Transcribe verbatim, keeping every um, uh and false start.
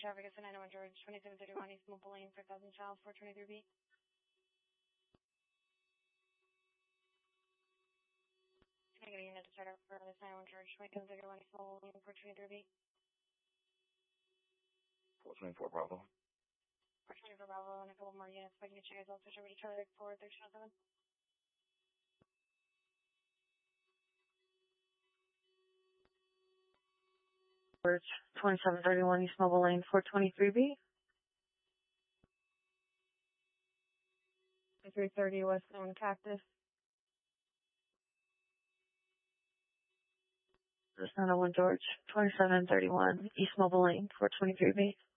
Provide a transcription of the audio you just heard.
traffic is nine oh one George, twenty-seven thirty-one East Mobile Lane for one thousand South, four twenty-three B. Can I get a unit to start up for this nine oh one George, twenty-seven thirty-one East Mobile Lane, four twenty-three B? four twenty-four Bravo. four twenty-four Bravo, and a couple more units. If I can get you guys all switch over to Charlie for thirteen oh seven. George, twenty-seven thirty-one East Mobile Lane, four twenty-three B. three thirty West Lone Cactus. nine oh one George, twenty-seven thirty-one East Mobile Lane, four twenty-three B.